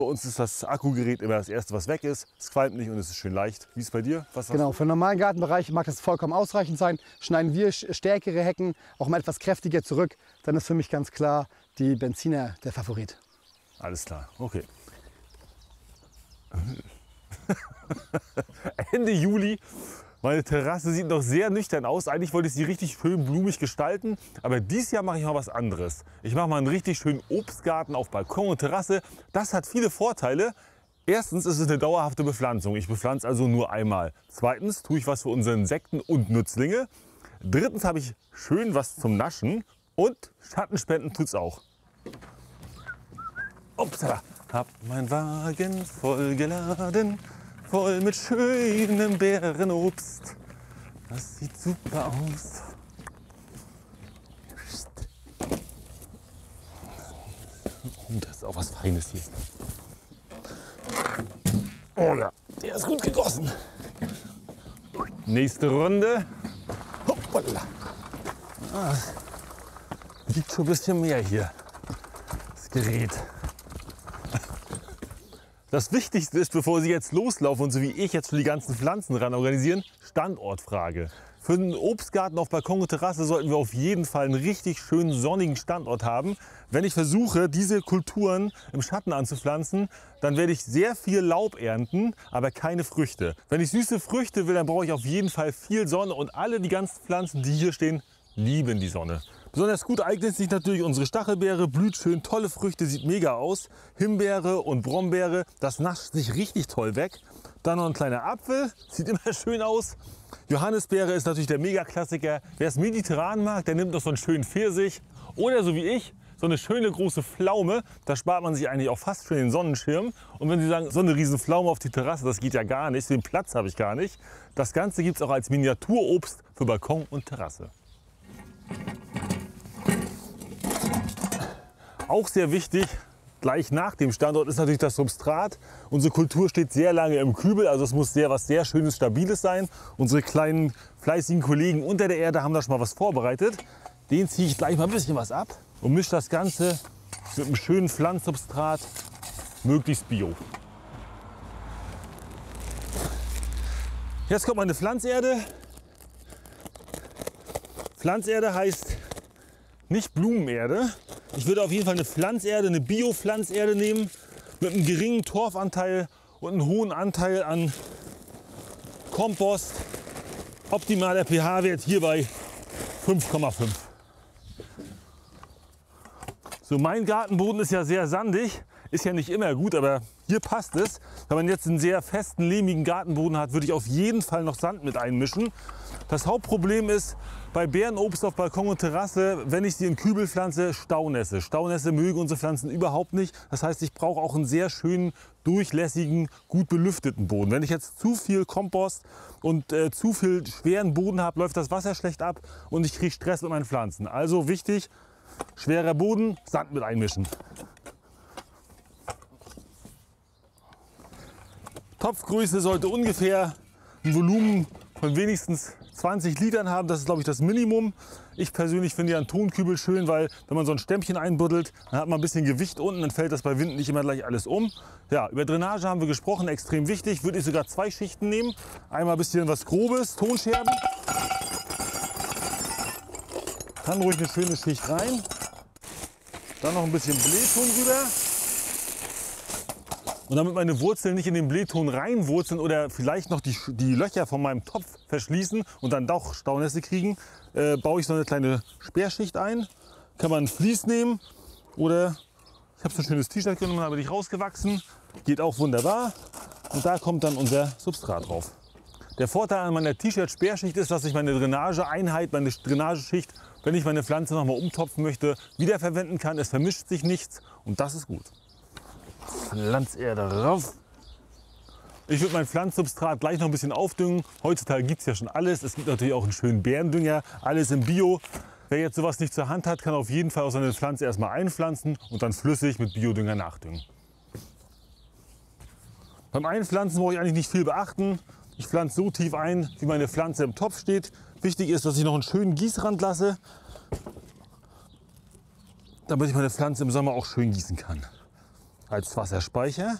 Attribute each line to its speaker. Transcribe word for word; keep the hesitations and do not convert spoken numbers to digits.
Speaker 1: Bei uns ist das Akkugerät immer das erste, was weg ist. Es qualmt nicht und es ist schön leicht. Wie ist es bei dir? Was hast
Speaker 2: Genau,
Speaker 1: du?
Speaker 2: für einen normalen Gartenbereich mag das vollkommen ausreichend sein. Schneiden wir stärkere Hecken auch mal etwas kräftiger zurück, dann ist für mich ganz klar die Benziner der Favorit.
Speaker 1: Alles klar, okay. Ende Juli. Meine Terrasse sieht noch sehr nüchtern aus. Eigentlich wollte ich sie richtig schön blumig gestalten, aber dieses Jahr mache ich mal was anderes. Ich mache mal einen richtig schönen Obstgarten auf Balkon und Terrasse. Das hat viele Vorteile. Erstens ist es eine dauerhafte Bepflanzung. Ich bepflanze also nur einmal. Zweitens tue ich was für unsere Insekten und Nützlinge. Drittens habe ich schön was zum Naschen und Schattenspenden tut's auch. Upsala. Hab mein Wagen voll geladen. Voll mit schönem Beerenobst. Das sieht super aus. Oh, das ist auch was Feines hier. Oh ja, der ist gut gegossen. Nächste Runde. Hoppala. Ah, liegt schon ein bisschen mehr hier, das Gerät. Das Wichtigste ist, bevor Sie jetzt loslaufen und so wie ich jetzt schon die ganzen Pflanzen ran organisieren, Standortfrage. Für einen Obstgarten auf Balkon und Terrasse sollten wir auf jeden Fall einen richtig schönen sonnigen Standort haben. Wenn ich versuche, diese Kulturen im Schatten anzupflanzen, dann werde ich sehr viel Laub ernten, aber keine Früchte. Wenn ich süße Früchte will, dann brauche ich auf jeden Fall viel Sonne und alle die ganzen Pflanzen, die hier stehen, lieben die Sonne. Besonders gut eignet sich natürlich unsere Stachelbeere, blüht schön, tolle Früchte, sieht mega aus. Himbeere und Brombeere, das nascht sich richtig toll weg. Dann noch ein kleiner Apfel, sieht immer schön aus. Johannisbeere ist natürlich der Mega-Klassiker. Wer es mediterran mag, der nimmt noch so einen schönen Pfirsich. Oder so wie ich, so eine schöne große Pflaume. Da spart man sich eigentlich auch fast schon den Sonnenschirm. Und wenn Sie sagen, so eine riesen Pflaume auf die Terrasse, das geht ja gar nicht, den Platz habe ich gar nicht. Das Ganze gibt es auch als Miniaturobst für Balkon und Terrasse. Auch sehr wichtig, gleich nach dem Standort ist natürlich das Substrat. Unsere Kultur steht sehr lange im Kübel, also es muss sehr was sehr Schönes, Stabiles sein. Unsere kleinen fleißigen Kollegen unter der Erde haben da schon mal was vorbereitet. Den ziehe ich gleich mal ein bisschen was ab und mische das Ganze mit einem schönen Pflanzsubstrat, möglichst bio. Jetzt kommt meine Pflanzerde. Pflanzerde heißt nicht Blumenerde. Ich würde auf jeden Fall eine Pflanzerde, eine Bio-Pflanzerde nehmen mit einem geringen Torfanteil und einem hohen Anteil an Kompost. Optimaler pH-Wert hier bei fünf Komma fünf. So, mein Gartenboden ist ja sehr sandig, ist ja nicht immer gut, aber hier passt es. Wenn man jetzt einen sehr festen, lehmigen Gartenboden hat, würde ich auf jeden Fall noch Sand mit einmischen. Das Hauptproblem ist bei Beerenobst auf Balkon und Terrasse, wenn ich sie in Kübel pflanze, Staunässe. Staunässe mögen unsere Pflanzen überhaupt nicht. Das heißt, ich brauche auch einen sehr schönen, durchlässigen, gut belüfteten Boden. Wenn ich jetzt zu viel Kompost und äh, zu viel schweren Boden habe, läuft das Wasser schlecht ab und ich kriege Stress mit meinen Pflanzen. Also wichtig, schwerer Boden, Sand mit einmischen. Topfgröße sollte ungefähr ein Volumen von wenigstens zwanzig Litern haben. Das ist, glaube ich, das Minimum. Ich persönlich finde ja einen Tonkübel schön, weil wenn man so ein Stämmchen einbuddelt, dann hat man ein bisschen Gewicht unten, dann fällt das bei Wind nicht immer gleich alles um. Ja, über Drainage haben wir gesprochen, extrem wichtig. Würde ich sogar zwei Schichten nehmen. Einmal ein bisschen was Grobes, Tonscherben. Dann ruhig eine schöne Schicht rein. Dann noch ein bisschen Blähton rüber. Und damit meine Wurzeln nicht in den Blähton reinwurzeln oder vielleicht noch die, die Löcher von meinem Topf verschließen und dann doch Staunässe kriegen, äh, baue ich so eine kleine Sperrschicht ein. Kann man ein Vlies nehmen oder ich habe so ein schönes T-Shirt genommen, da bin ich rausgewachsen. Geht auch wunderbar. Und da kommt dann unser Substrat drauf. Der Vorteil an meiner T-Shirt-Sperrschicht ist, dass ich meine Drainageeinheit, meine Drainageschicht, wenn ich meine Pflanze noch mal umtopfen möchte, wiederverwenden kann. Es vermischt sich nichts und das ist gut. Pflanzerde drauf. Ich würde mein Pflanzsubstrat gleich noch ein bisschen aufdüngen. Heutzutage gibt es ja schon alles. Es gibt natürlich auch einen schönen Bärendünger. Alles im Bio. Wer jetzt sowas nicht zur Hand hat, kann auf jeden Fall auch seine Pflanze erstmal einpflanzen und dann flüssig mit Biodünger nachdüngen. Beim Einpflanzen brauche ich eigentlich nicht viel beachten. Ich pflanze so tief ein, wie meine Pflanze im Topf steht. Wichtig ist, dass ich noch einen schönen Gießrand lasse, damit ich meine Pflanze im Sommer auch schön gießen kann. Als Wasserspeicher